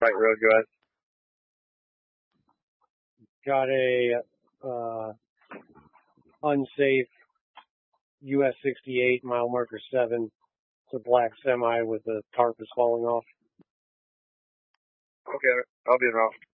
Right road, go ahead. Got a unsafe US 68 mile marker 7. It's a black semi with the tarp is falling off. Okay, I'll be in route.